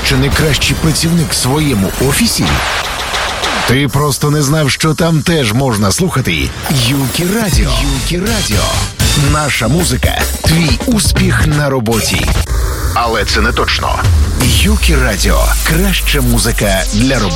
що не кращий працівник в своєму офісі? Ти просто не знав, що там теж можна слухати Юкі Радіо. Юкі Радіо. Наша музика – твій успіх на роботі. Але це не точно. Юкі Радіо – краща музика для роботи.